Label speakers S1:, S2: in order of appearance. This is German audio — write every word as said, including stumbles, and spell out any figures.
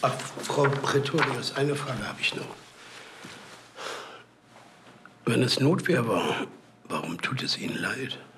S1: Ach, Frau Pretorius, eine Frage habe ich noch. Wenn es Notwehr war, warum tut es Ihnen leid?